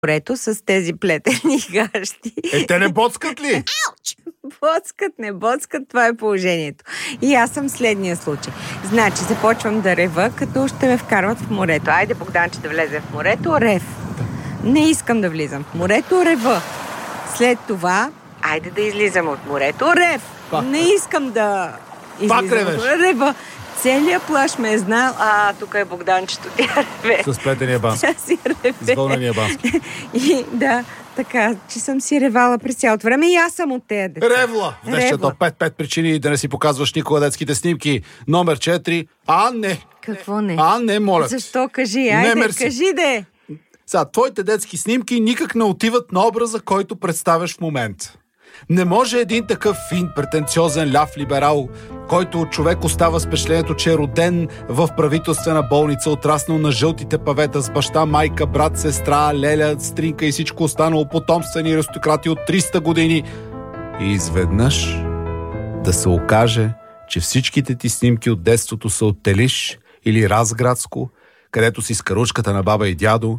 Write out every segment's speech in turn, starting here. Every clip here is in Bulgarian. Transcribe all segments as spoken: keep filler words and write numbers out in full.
морето с тези плетени гащи. Е, те не боцкат ли? Ауч! Боцкат, не боцкат, това е положението. И аз съм следния случай. Значи, започвам да рева, като ще ме вкарват в морето. Айде, Богданче, да влезе в морето, рев. Не искам да влизам в морето, рева. След това, айде да излизам от морето, рев. Пак. Не искам да излизам. Пак ревеш. Рева. Целият плаж ме е знал, а тук е Богданчето, тя реве. С плетения бански. Тя си реве. С вълнения бански. И да, така, че съм си ревала през цялото време и аз съм от тея деца. Ревла! Днешното пет-пет причини да не си показваш никога детските снимки. Номер четири. А, не. Какво не? А, не, моля. Защо? Кажи, айде, мерси. кажи де. Сега, твоите детски снимки никак не отиват на образа, който представяш в момента. Не може един такъв фин, претенциозен ляв либерал, който човек остава с впечатлението, че е роден в правителствена болница, отраснал на жълтите павета с баща, майка, брат, сестра, леля, стринка и всичко останало, потомствени аристократи от триста години. И изведнъж да се окаже, че всичките ти снимки от детството са от Телиш или Разградско, където си с каручката на баба и дядо,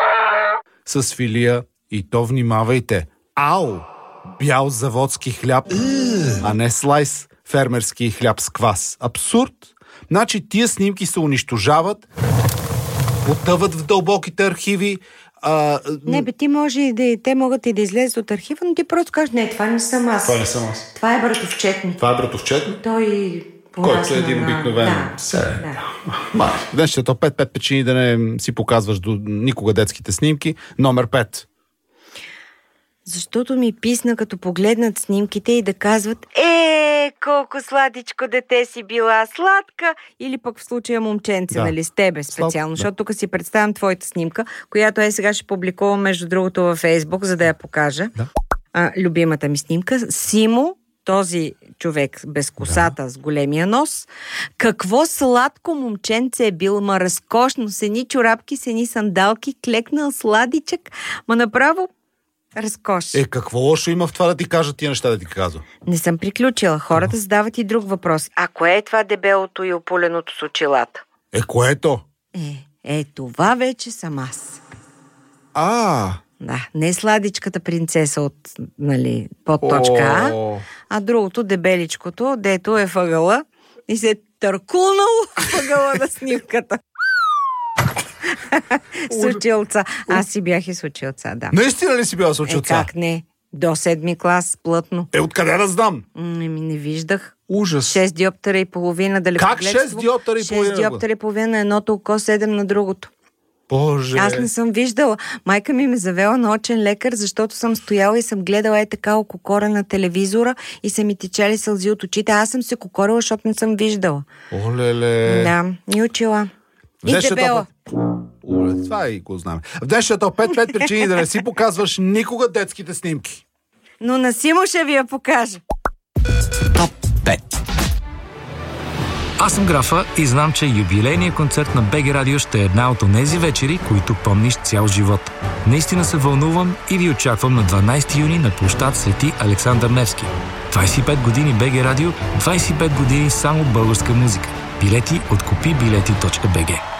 с филия, и то внимавайте. Ау! Бял заводски хляб, а не слайс фермерски хляб с квас. Абсурд! Значи тия снимки се унищожават, потъват в дълбоките архиви. А... Не бе, ти може и да, те могат и да излезат от архива, но ти просто кажеш, не, това не съм аз. Това не съм аз. Това е братовчет ми. Това е братовчет ми? Той... Който е един обикновен. Да, Се, да. Ма, днес ще е то пет-пет причини да не си показваш до никога детските снимки. Номер пет. Защото ми писна, като погледнат снимките и да казват: е, колко сладичко дете си била, сладка. Или пък в случая момченце, да. Нали, с тебе специално. Слад... Защото тук си представям твоята снимка, която е сега ще публикувам между другото във Фейсбук, за да я покажа. Да. А, любимата ми снимка. Симо, този човек без косата, да. С големия нос. Какво сладко момченце е бил, ма разкошно, с едни чорапки, с едни сандалки, клекнал сладичък, ма направо разкош. Е, какво лошо има в това да ти кажат тия неща да ти казва? Не съм приключила. Хората задават и друг въпрос. А кое е това дебелото и опуленото с очилата? Е, което? Е, е, това вече съм аз. А, Да, не сладичката принцеса от, нали, под точка А, а другото, дебеличкото, дето е въгъла и се е търкулнало въгъла на снимката. С очилца. Аз си бях и с очилца, да. Наистина ли си била с очилца? Е, как не? До седми клас, плътно. Е, откъде да знам? Не ми не виждах. Ужас. шест диоптера и половина далекогледство. Как шест диоптера и половина? шест диоптера и половина на едното око, седем на другото. Боже. Аз не съм виждала. Майка ми ме завела на очен лекар, защото съм стояла и съм гледала е така ококора на телевизора и са ми течели сълзи от очите. Аз съм се кокорила, защото не съм виждала. Олеле. Да, и учила. И дебела. Оле, това и го знаме. В днешното пет-пет причини да не си показваш никога детските снимки. Но на Симо ще ви я покажа. Топ пет. Аз съм Графа и знам, че юбилейният концерт на БГ Радио ще е една от онези вечери, които помниш цял живот. Наистина се вълнувам и ви очаквам на дванайсети юни на площад Свети Александър Невски. двайсет и пет години БГ Радио, двайсет и пет години само българска музика. Билети от купи билети точка би джи.